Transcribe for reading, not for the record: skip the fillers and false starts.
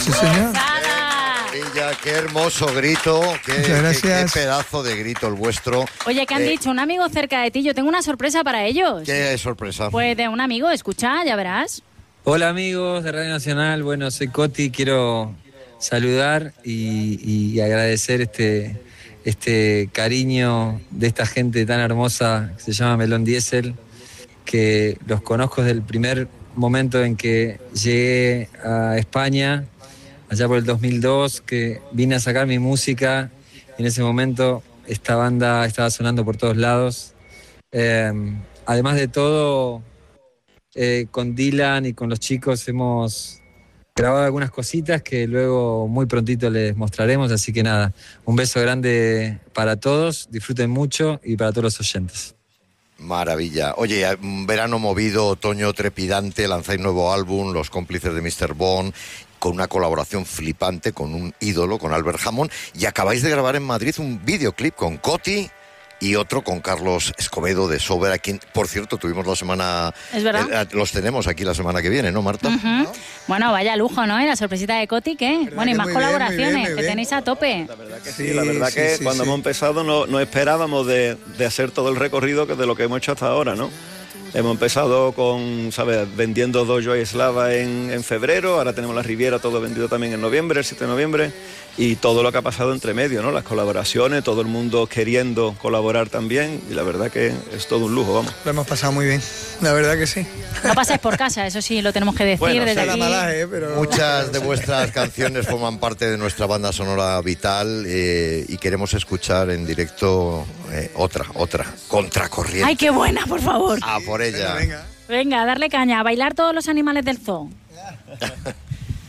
Sí, señor. Maravilla, qué hermoso grito, qué pedazo de grito el vuestro. Oye, ¿qué han dicho? Un amigo cerca de ti, yo tengo una sorpresa para ellos. ¿Qué sorpresa? Pues de un amigo, escucha, ya verás. Hola amigos de Radio Nacional, bueno, soy Coti, quiero saludar y agradecer este cariño de esta gente tan hermosa que se llama Melón Diesel, que los conozco desde el primer momento en que llegué a España, allá por el 2002, que vine a sacar mi música y en ese momento esta banda estaba sonando por todos lados. Además de todo, con Dylan y con los chicos hemos grabado algunas cositas que luego muy prontito les mostraremos, así que nada, un beso grande para todos, disfruten mucho y para todos los oyentes. Maravilla. Oye, un verano movido, otoño trepidante, lanzáis nuevo álbum, Los cómplices de Mr. Bond, con una colaboración flipante con un ídolo, con Albert Hammond, y acabáis de grabar en Madrid un videoclip con Coti y otro con Carlos Escobedo de Sober, a quien, por cierto, tuvimos la semana... ¿Es verdad? Los tenemos aquí la semana que viene, ¿no, Marta? Uh-huh. Bueno, vaya lujo, ¿no? Y la sorpresita de Coti, ¿qué? Bueno, y más colaboraciones, bien. que tenéis a tope. La verdad que sí, la verdad que cuando hemos empezado no esperábamos de hacer todo el recorrido de lo que hemos hecho hasta ahora, ¿no? Hemos empezado con, ¿sabes?, vendiendo Dojo y Slava en febrero, ahora tenemos la Riviera todo vendido también en noviembre, el 7 de noviembre, y todo lo que ha pasado entre medio, ¿no? Las colaboraciones, todo el mundo queriendo colaborar también, y la verdad que es todo un lujo, vamos. Lo hemos pasado muy bien, la verdad que sí. No pasáis por casa, eso sí, lo tenemos que decir Bueno, desde aquí. Malaje, pero... Muchas de vuestras canciones forman parte de nuestra banda sonora vital y queremos escuchar en directo otra, Contracorriente. ¡Ay, qué buena, por favor! A por ella. Venga. Venga, a darle caña, a bailar todos los animales del zoo.